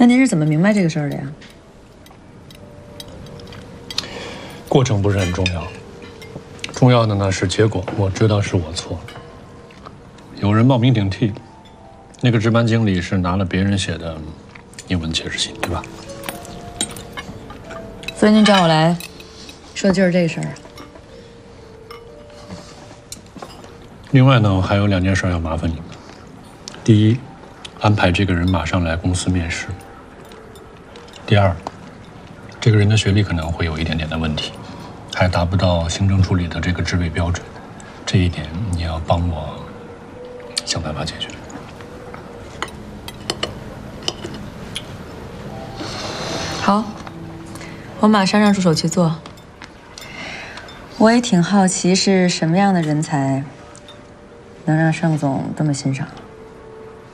那您是怎么明白这个事儿的呀？ 过程不是很重要，重要的呢是结果。我知道是我错了。有人冒名顶替，那个值班经理是拿了别人写的英文解释信，对吧？ 所以您找我来，说的就是这个事儿啊。 另外呢，还有2件事要麻烦你们。第一，安排这个人马上来公司面试。第二，这个人的学历可能会有一点点的问题，还达不到行政助理的这个职位标准，这一点你要帮我想办法解决。 好，我马上让助手去做。我也挺好奇是什么样的人才能让盛总这么欣赏。